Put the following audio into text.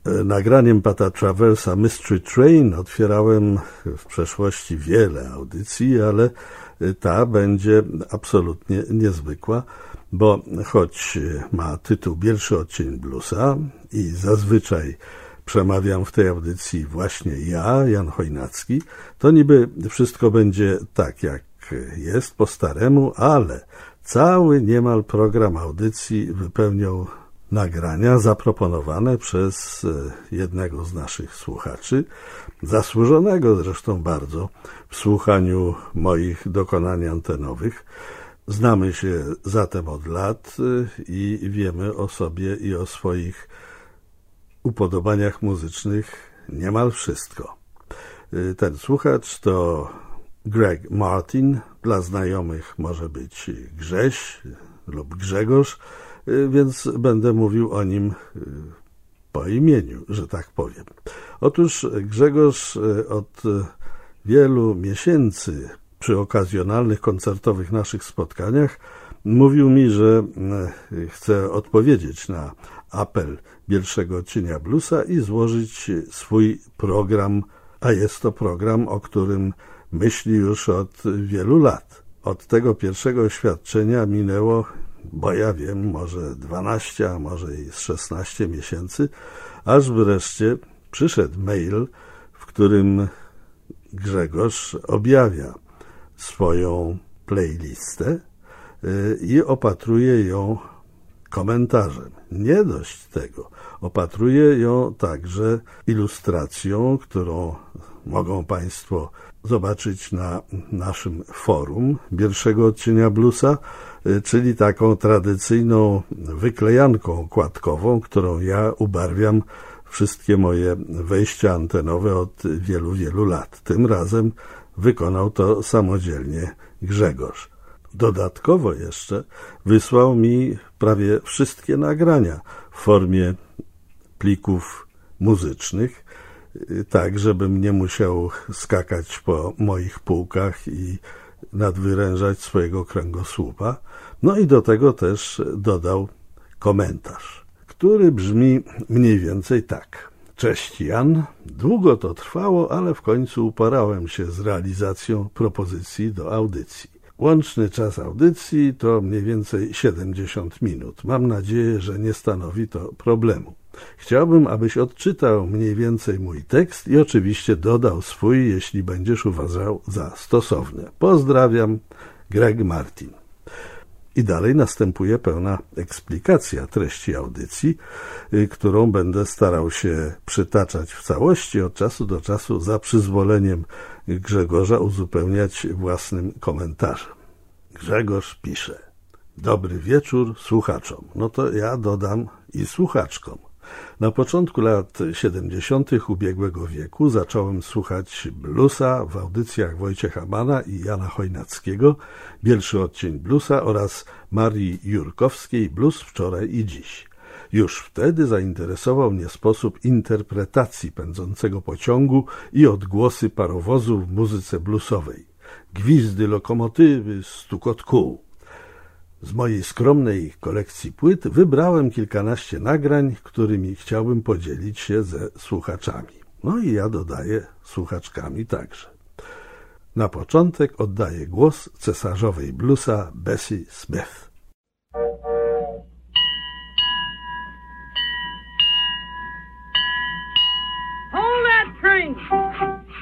nagraniem Pata Traversa Mystery Train otwierałem w przeszłości wiele audycji, ale ta będzie absolutnie niezwykła, bo choć ma tytuł Pierwszy odcień bluesa i zazwyczaj przemawiam w tej audycji właśnie ja, Jan Chojnacki, to niby wszystko będzie tak jak jest po staremu, ale cały niemal program audycji wypełnią nagrania zaproponowane przez jednego z naszych słuchaczy, zasłużonego zresztą bardzo w słuchaniu moich dokonań antenowych. Znamy się zatem od lat i wiemy o sobie i o swoich upodobaniach muzycznych niemal wszystko. Ten słuchacz to Greg Martin, dla znajomych może być Grześ lub Grzegorz, więc będę mówił o nim po imieniu, że tak powiem. Otóż Grzegorz od wielu miesięcy przy okazjonalnych koncertowych naszych spotkaniach mówił mi, że chce odpowiedzieć na apel pierwszego odcienia bluesa i złożyć swój program, a jest to program, o którym myśli już od wielu lat. Od tego pierwszego oświadczenia minęło, bo ja wiem, może 12, a może i 16 miesięcy, aż wreszcie przyszedł mail, w którym Grzegorz objawia swoją playlistę i opatruje ją komentarzem. Nie dość tego, opatruje ją także ilustracją, którą mogą Państwo zobaczyć na naszym forum pierwszego odcienia bluesa, czyli taką tradycyjną wyklejanką okładkową, którą ja ubarwiam wszystkie moje wejścia antenowe od wielu, wielu lat. Tym razem wykonał to samodzielnie Grzegorz. Dodatkowo jeszcze wysłał mi prawie wszystkie nagrania w formie plików muzycznych, tak żebym nie musiał skakać po moich półkach i nadwyrężać swojego kręgosłupa. No i do tego też dodał komentarz, który brzmi mniej więcej tak. Cześć Jan, długo to trwało, ale w końcu uporałem się z realizacją propozycji do audycji. Łączny czas audycji to mniej więcej 70 minut. Mam nadzieję, że nie stanowi to problemu. Chciałbym, abyś odczytał mniej więcej mój tekst i oczywiście dodał swój, jeśli będziesz uważał za stosowne. Pozdrawiam, Greg Martin. I dalej następuje pełna eksplikacja treści audycji, którą będę starał się przytaczać w całości, od czasu do czasu za przyzwoleniem Grzegorza uzupełniać własnym komentarzem. Grzegorz pisze: dobry wieczór słuchaczom. No to ja dodam i słuchaczkom. Na początku lat 70. ubiegłego wieku zacząłem słuchać bluesa w audycjach Wojciecha Manna i Jana Chojnackiego, Pierwszy odcień bluesa oraz Marii Jurkowskiej, Blues wczoraj i dziś. Już wtedy zainteresował mnie sposób interpretacji pędzącego pociągu i odgłosy parowozu w muzyce bluesowej. Gwizdy lokomotywy, stukot kół. Z mojej skromnej kolekcji płyt wybrałem kilkanaście nagrań, którymi chciałbym podzielić się ze słuchaczami. No i ja dodaję słuchaczkami także. Na początek oddaję głos cesarzowej bluesa Bessie Smith. Hold that train!